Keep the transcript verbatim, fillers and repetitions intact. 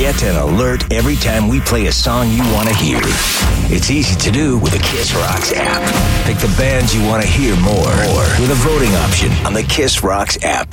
get an alert every time we play a song you want to hear. It's easy to do with the Kiss Rocks app. Pick the bands you want to hear more, or with a voting option on the Kiss Rocks app.